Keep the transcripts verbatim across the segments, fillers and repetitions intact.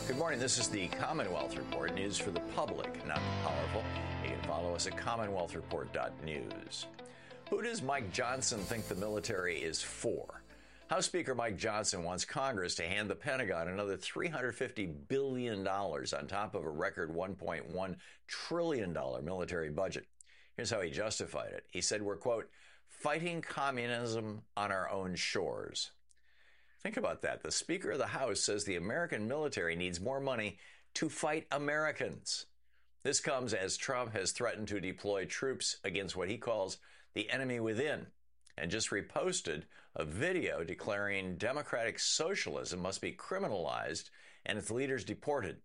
Good morning. This is the Commonwealth Report, news for the public, not the powerful. You can follow us at commonwealth report dot news. Who does Mike Johnson think the military is for? House Speaker Mike Johnson wants Congress to hand the Pentagon another three hundred fifty billion dollars on top of a record one point one trillion dollars military budget. Here's how he justified it. He said, we're, quote, fighting communism on our own shores. Think about that. The Speaker of the House says the American military needs more money to fight Americans. This comes as Trump has threatened to deploy troops against what he calls the enemy within, and just reposted a video declaring democratic socialism must be criminalized and its leaders deported.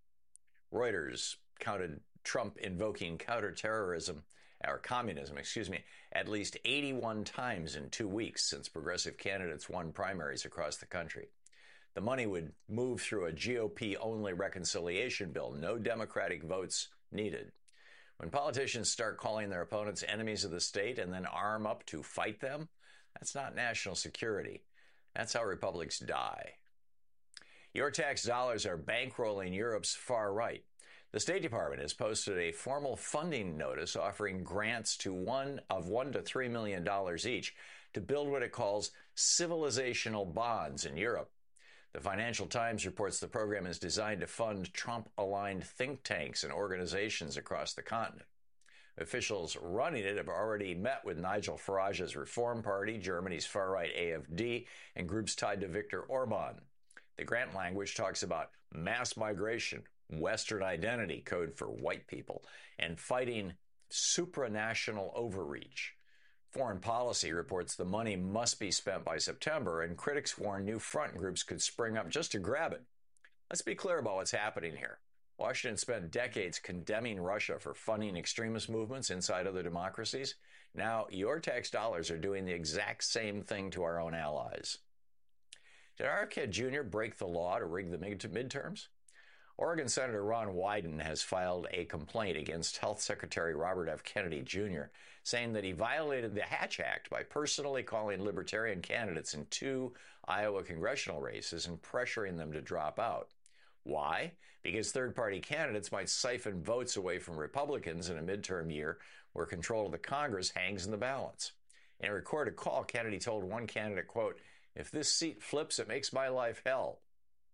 Reuters counted Trump invoking counterterrorism, or communism, excuse me, at least eighty-one times in two weeks since progressive candidates won primaries across the country. The money would move through a G O P-only reconciliation bill, no Democratic votes needed. When politicians start calling their opponents enemies of the state and then arm up to fight them, that's not national security. That's how republics die. Your tax dollars are bankrolling Europe's far right. The State Department has posted a formal funding notice offering grants to one of one to three million dollars each to build what it calls civilizational bonds in Europe. The Financial Times reports the program is designed to fund Trump-aligned think tanks and organizations across the continent. Officials running it have already met with Nigel Farage's Reform Party, Germany's far-right A F D, and groups tied to Viktor Orban. The grant language talks about mass migration, Western identity, code for white people, and fighting supranational overreach. Foreign Policy reports the money must be spent by September, and critics warn new front groups could spring up just to grab it. Let's be clear about what's happening here. Washington spent decades condemning Russia for funding extremist movements inside other democracies. Now, your tax dollars are doing the exact same thing to our own allies. Did Arquette Junior break the law to rig the midterms? Oregon Senator Ron Wyden has filed a complaint against Health Secretary Robert F. Kennedy Junior, saying that he violated the Hatch Act by personally calling libertarian candidates in two Iowa congressional races and pressuring them to drop out. Why? Because third-party candidates might siphon votes away from Republicans in a midterm year where control of the Congress hangs in the balance. In a recorded call, Kennedy told one candidate, quote, if this seat flips, it makes my life hell.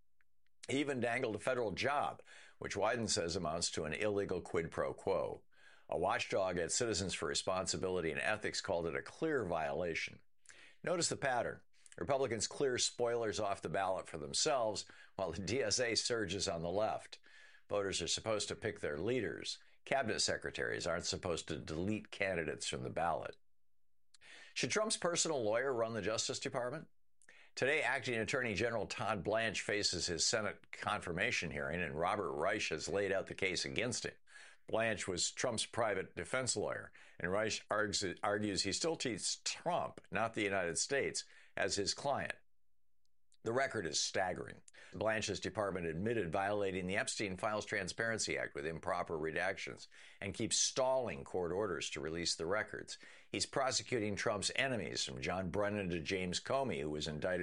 He even dangled a federal job, which Wyden says amounts to an illegal quid pro quo. A watchdog at Citizens for Responsibility and Ethics called it a clear violation. Notice the pattern. Republicans clear spoilers off the ballot for themselves, while the D S A surges on the left. Voters are supposed to pick their leaders. Cabinet secretaries aren't supposed to delete candidates from the ballot. Should Trump's personal lawyer run the Justice Department? Today, Acting Attorney General Todd Blanche faces his Senate confirmation hearing, and Robert Reich has laid out the case against him. Blanche was Trump's private defense lawyer, and Reich argues he still treats Trump, not the United States, as his client. The record is staggering. Blanche's department admitted violating the Epstein Files Transparency Act with improper redactions and keeps stalling court orders to release the records. He's prosecuting Trump's enemies, from John Brennan to James Comey, who was indicted